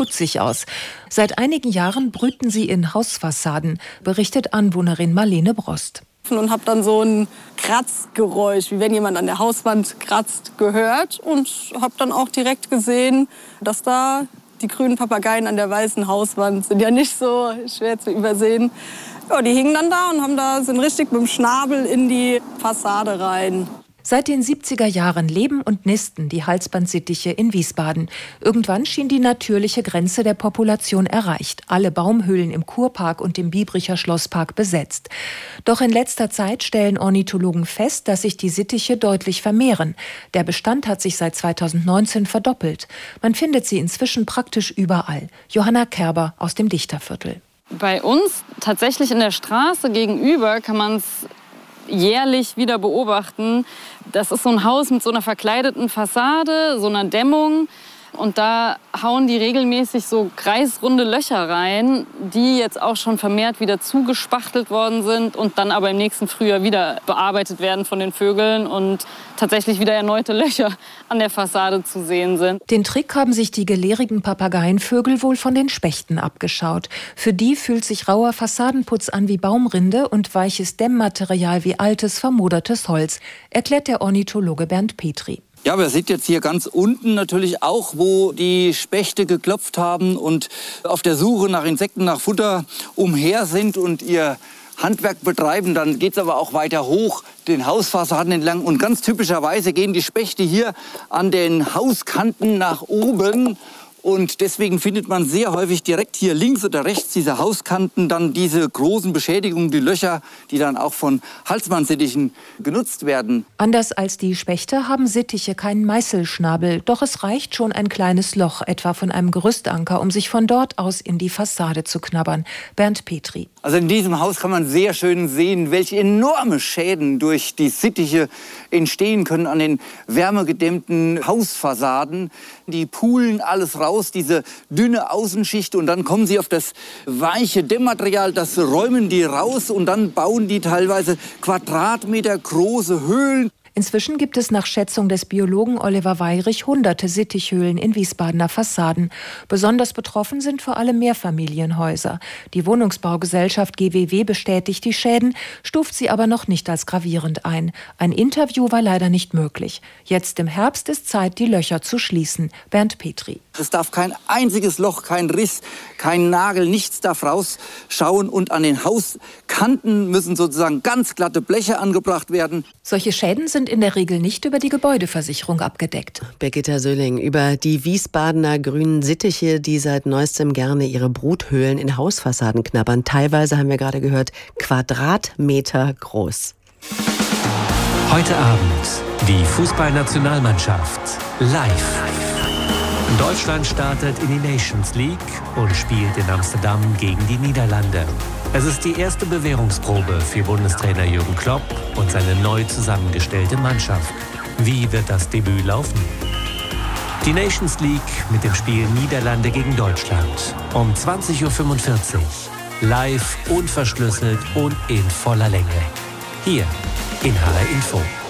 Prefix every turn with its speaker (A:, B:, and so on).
A: putzig aus. Seit einigen Jahren brüten sie in Hausfassaden, berichtet Anwohnerin Marlene Brost.
B: Und habe dann so ein Kratzgeräusch, wie wenn jemand an der Hauswand kratzt, gehört. Und habe dann auch direkt gesehen, dass da die grünen Papageien an der weißen Hauswand sind ja nicht so schwer zu übersehen. Ja, die hingen dann da und sind richtig mit dem Schnabel in die Fassade rein.
A: Seit den 70er Jahren leben und nisten die Halsbandsittiche in Wiesbaden. Irgendwann schien die natürliche Grenze der Population erreicht. Alle Baumhöhlen im Kurpark und im Biebricher Schlosspark besetzt. Doch in letzter Zeit stellen Ornithologen fest, dass sich die Sittiche deutlich vermehren. Der Bestand hat sich seit 2019 verdoppelt. Man findet sie inzwischen praktisch überall. Johanna Kerber aus dem Dichterviertel.
C: Bei uns tatsächlich in der Straße gegenüber kann man es jährlich wieder beobachten. Das ist so ein Haus mit so einer verkleideten Fassade, so einer Dämmung. Und da hauen die regelmäßig so kreisrunde Löcher rein, die jetzt auch schon vermehrt wieder zugespachtelt worden sind und dann aber im nächsten Frühjahr wieder bearbeitet werden von den Vögeln und tatsächlich wieder erneute Löcher an der Fassade zu sehen sind.
A: Den Trick haben sich die gelehrigen Papageienvögel wohl von den Spechten abgeschaut. Für die fühlt sich rauer Fassadenputz an wie Baumrinde und weiches Dämmmaterial wie altes, vermodertes Holz, erklärt der Ornithologe Bernd Petri.
D: Ja, wir sind jetzt hier ganz unten natürlich auch, wo die Spechte geklopft haben und auf der Suche nach Insekten, nach Futter umher sind und ihr Handwerk betreiben. Dann geht es aber auch weiter hoch, den Hausfassaden entlang. Und ganz typischerweise gehen die Spechte hier an den Hauskanten nach oben. Und deswegen findet man sehr häufig direkt hier links oder rechts dieser Hauskanten dann diese großen Beschädigungen, die Löcher, die dann auch von Halsbandsittichen genutzt werden.
A: Anders als die Spechte haben Sittiche keinen Meißelschnabel, doch es reicht schon ein kleines Loch, etwa von einem Gerüstanker, um sich von dort aus in die Fassade zu knabbern. Bernd Petri.
D: Also in diesem Haus kann man sehr schön sehen, welche enorme Schäden durch die Sittiche entstehen können an den wärmegedämmten Hausfassaden. Die pulen alles raus, diese dünne Außenschicht, und dann kommen sie auf das weiche Dämmmaterial, das räumen die raus und dann bauen die teilweise quadratmetergroße Höhlen.
A: Inzwischen gibt es nach Schätzung des Biologen Oliver Weyrich hunderte Sittichhöhlen in Wiesbadener Fassaden. Besonders betroffen sind vor allem Mehrfamilienhäuser. Die Wohnungsbaugesellschaft GWW bestätigt die Schäden, stuft sie aber noch nicht als gravierend ein. Ein Interview war leider nicht möglich. Jetzt im Herbst ist Zeit, die Löcher zu schließen. Bernd Petri.
D: Es darf kein einziges Loch, kein Riss, kein Nagel, nichts darf rausschauen. Und an den Hauskanten müssen sozusagen ganz glatte Bleche angebracht werden.
A: Solche Schäden sind in der Regel nicht über die Gebäudeversicherung abgedeckt.
E: Birgitta Söhling über die Wiesbadener grünen Sittiche, die seit neuestem gerne ihre Bruthöhlen in Hausfassaden knabbern. Teilweise, haben wir gerade gehört, Quadratmeter groß.
F: Heute Abend die Fußballnationalmannschaft live. Deutschland startet in die Nations League und spielt in Amsterdam gegen die Niederlande. Es ist die erste Bewährungsprobe für Bundestrainer Jürgen Klopp und seine neu zusammengestellte Mannschaft. Wie wird das Debüt laufen? Die Nations League mit dem Spiel Niederlande gegen Deutschland um 20:45 Uhr. Live, unverschlüsselt und in voller Länge. Hier in HR Info.